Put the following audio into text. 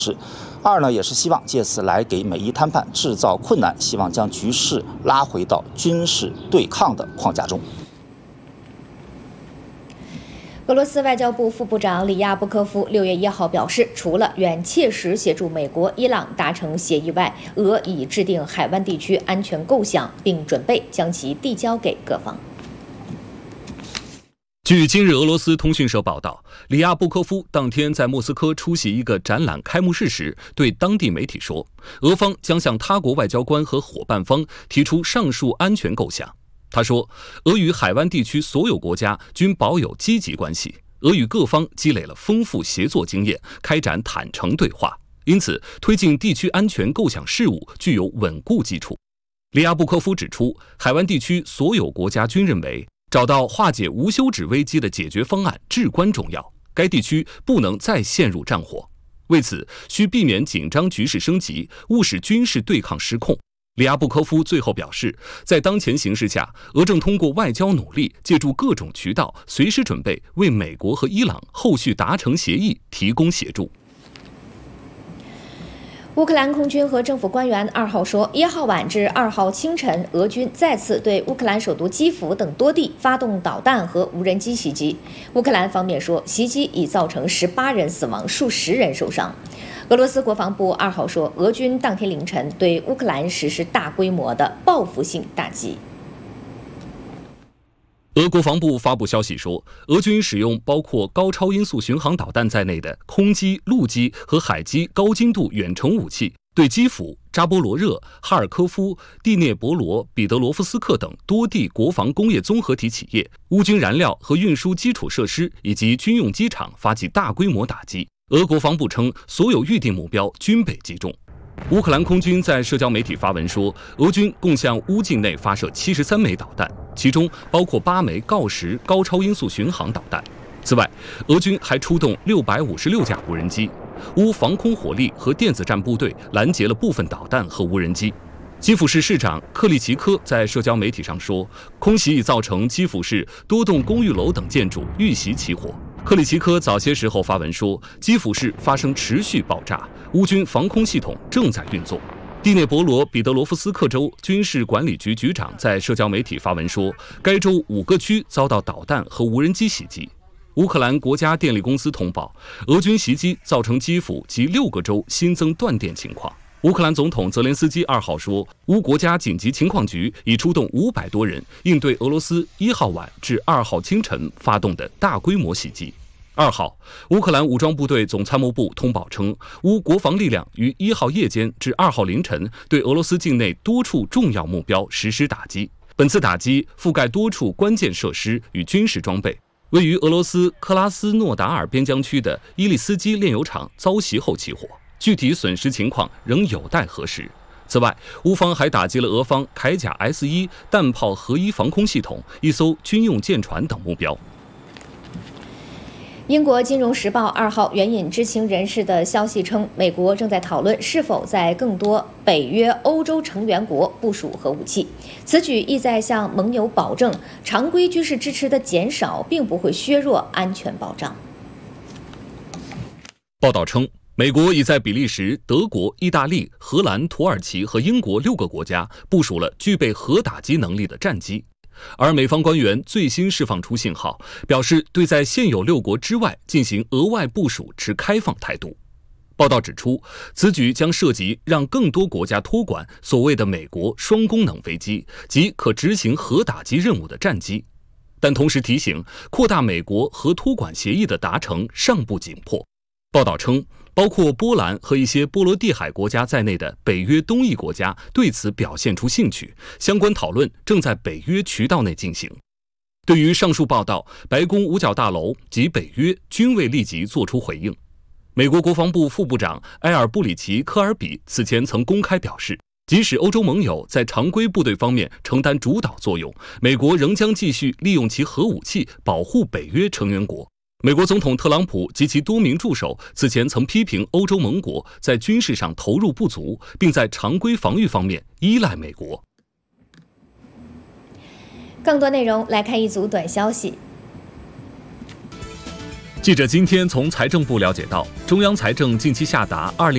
二呢，也是希望借此来给美伊谈判制造困难，希望将局势拉回到军事对抗的框架中。 俄罗斯外交部副部长里亚布科夫6月1号表示，除了远切时协助美国、伊朗达成协议外，俄已制定海湾地区安全构想，并准备将其递交给各方。 据今日俄罗斯通讯社报道，里亚布科夫当天在莫斯科出席一个展览开幕式时，对当地媒体说，俄方将向他国外交官和伙伴方提出上述安全构想。他说，俄与海湾地区所有国家均保有积极关系，俄与各方积累了丰富协作经验，开展坦诚对话，因此推进地区安全构想事务具有稳固基础。里亚布科夫指出，海湾地区所有国家均认为找到化解无休止危机的解决方案至关重要，该地区不能再陷入战火，为此需避免紧张局势升级，勿使军事对抗失控。里亚布科夫最后表示，在当前形势下，俄正通过外交努力，借助各种渠道，随时准备为美国和伊朗后续达成协议提供协助。 乌克兰空军和政府官员2号说，1号晚至2号清晨，俄军再次对乌克兰首都基辅等多地发动导弹和无人机袭击。乌克兰方面说，袭击已造成18人死亡，数十人受伤。俄罗斯国防部2号说，俄军当天凌晨对乌克兰实施大规模的报复性打击。 俄国防部发布消息说，俄军使用包括高超音速巡航导弹在内的空基、陆基和海基高精度远程武器，对基辅、扎波罗热、哈尔科夫、第聂伯罗、彼得罗夫斯克等多地国防工业综合体企业、乌军燃料和运输基础设施以及军用机场发起大规模打击。俄国防部称，所有预定目标均被击中。乌克兰空军在社交媒体发文说，俄军共向乌境内发射73枚导弹，其中包括8枚锆石高超音速巡航导弹。此外，俄军还出动656架无人机，乌防空火力和电子战部队拦截了部分导弹和无人机。基辅市市长克利奇科在社交媒体上说，空袭已造成基辅市多栋公寓楼等建筑遇袭起火。克里奇科早些时候发文说，基辅市发生持续爆炸，乌军防空系统正在运作。第聂伯罗彼得罗夫斯克州军事管理局局长在社交媒体发文说，该州5个区遭到导弹和无人机袭击。乌克兰国家电力公司通报，俄军袭击造成基辅及6个州新增断电情况。乌克兰总统泽连斯基2号说，乌国家紧急情况局已出动500多人应对俄罗斯1号晚至2号清晨发动的大规模袭击。2号，乌克兰武装部队总参谋部通报称，乌国防力量于1号夜间至2号凌晨对俄罗斯境内多处重要目标实施打击。本次打击覆盖多处关键设施与军事装备。位于俄罗斯克拉斯诺达尔边疆区的伊利斯基炼油厂遭袭后起火，具体损失情况仍有待核实。此外，乌方还打击了俄方铠甲 S1 弹炮合一防空系统、一艘军用舰船等目标。 英国《金融时报》2号援引知情人士的消息称，美国正在讨论是否在更多北约、欧洲成员国部署核武器。此举意在向盟友保证，常规军事支持的减少并不会削弱安全保障。 报道称，美国已在比利时、德国、意大利、荷兰、土耳其和英国6个国家部署了具备核打击能力的战机。而美方官员最新释放出信号，表示对在现有6国之外进行额外部署持开放态度。报道指出，此举将涉及让更多国家托管所谓的美国双功能飞机及可执行核打击任务的战机，但同时提醒，扩大美国核托管协议的达成尚不紧迫。报道称，包括波兰和一些波罗的海国家在内的北约东翼国家对此表现出兴趣，相关讨论正在北约渠道内进行。对于上述报道，白宫五角大楼及北约均未立即作出回应。美国国防部副部长埃尔布里奇科尔比此前曾公开表示，即使欧洲盟友在常规部队方面承担主导作用，美国仍将继续利用其核武器保护北约成员国。美国总统特朗普及其多名助手此前曾批评欧洲盟国在军事上投入不足，并在常规防御方面依赖美国。 更多内容来看一组短消息。 记者今天从财政部了解到，中央财政近期下达